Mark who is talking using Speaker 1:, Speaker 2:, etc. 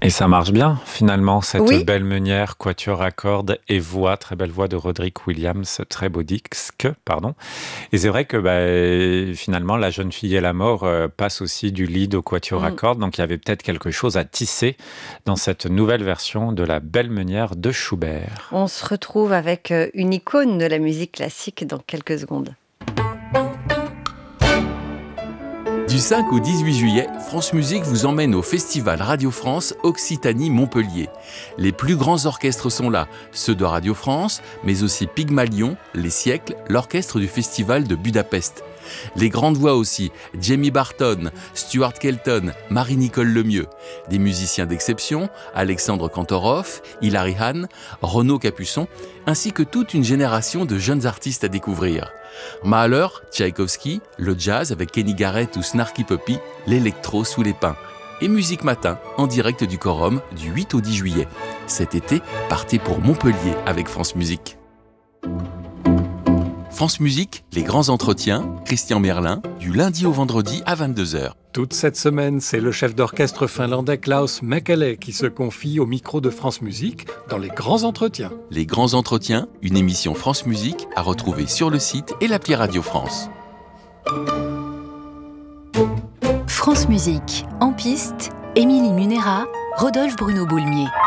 Speaker 1: Et ça marche bien, finalement, cette
Speaker 2: Oui,
Speaker 1: belle meunière, quatuor à cordes et voix, très belle voix de Roderick Williams, très beau disque, pardon. Et c'est vrai que finalement, La jeune fille et la mort passe aussi du lead au quatuor à
Speaker 2: mm,
Speaker 1: cordes, donc il y avait peut-être quelque chose à tisser dans cette nouvelle version de La belle meunière de Schubert.
Speaker 2: on se retrouve avec une icône de la musique classique dans quelques secondes.
Speaker 3: Du 5 au 18 juillet, France Musique vous emmène au Festival Radio France Occitanie-Montpellier. Les plus grands orchestres sont là, ceux de Radio France, mais aussi Pygmalion, Les Siècles, l'orchestre du Festival de Budapest. Les grandes voix aussi, Jamie Barton, Stuart Kelton, Marie-Nicole Lemieux. Des musiciens d'exception, Alexandre Kantorov, Hilary Hahn, Renaud Capuçon, ainsi que toute une génération de jeunes artistes à découvrir. Mahler, Tchaïkovski, le jazz avec Kenny Garrett ou Snarky Puppy, l'électro sous les pins. Et Musique Matin, en direct du Quorum, du 8 au 10 juillet. Cet été, partez pour Montpellier avec France Musique. France Musique, les grands entretiens, Christian Merlin, du lundi au vendredi à 22h.
Speaker 4: Toute cette semaine, c'est le chef d'orchestre finlandais Klaus Mäkelä qui se confie au micro de France Musique dans les grands entretiens.
Speaker 3: Les grands entretiens, une émission France Musique à retrouver sur le site et l'appli Radio France.
Speaker 5: France Musique, en piste, Émilie Munera, Rodolphe Bruno Boulmier.